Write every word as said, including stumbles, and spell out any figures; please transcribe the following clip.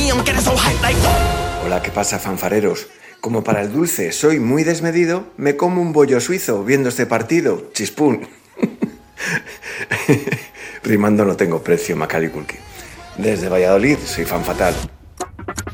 Hola, ¿qué pasa, fanfareros? Como para el dulce soy muy desmedido, me como un bollo suizo viendo este partido. Chispún. Rimando no tengo precio, Macaulay Culkin. Desde Valladolid soy fan fatal.